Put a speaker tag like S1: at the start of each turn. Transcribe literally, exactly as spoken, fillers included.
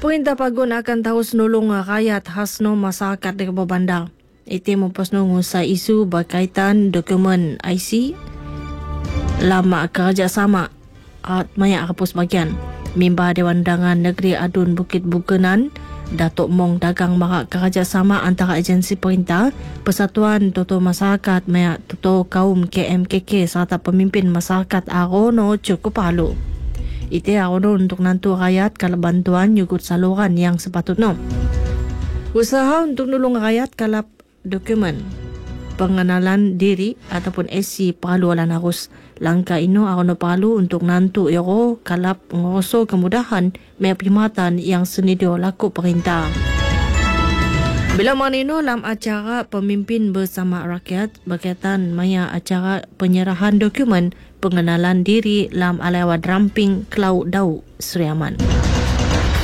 S1: Perintah pagun akan terus nolong rakyat khasno masyarakat di Kepala Bandar. Itu mempasno ngusai isu berkaitan dokumen I C lama kerjasama at mayak kapus bagian. Member Dewan Undangan Negeri Adun Bukit Bukenan, Datuk Mong Dagang Marak kerjasama antara agensi perintah, Persatuan Toto Masyarakat Mayak Toto Kaum K M K K serta pemimpin masyarakat Arono cukup halu. Itu Arono untuk nantu rakyat kalau bantuan nyugut saluran yang sepatutnya. Usaha untuk nolong rakyat kalau dokumen pengenalan diri ataupun S C perlu alan harus langkah ini arono perlu untuk nantu ero kalap ngoso kemudahan me perkhidmatan yang senidio laku perintah. Bila manino dalam acara pemimpin bersama rakyat berkaitan maya acara penyerahan dokumen pengenalan diri dalam alawat ramping Klau Dau Sri Aman.